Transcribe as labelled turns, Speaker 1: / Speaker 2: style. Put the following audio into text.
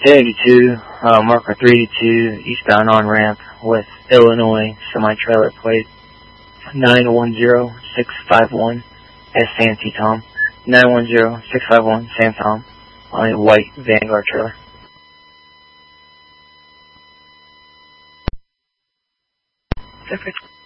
Speaker 1: 1082, marker 382, eastbound on-ramp with Illinois semi-trailer plate 910651 as Santee Tom. 910651 Sam Tom on a white Vanguard trailer.
Speaker 2: Perfect.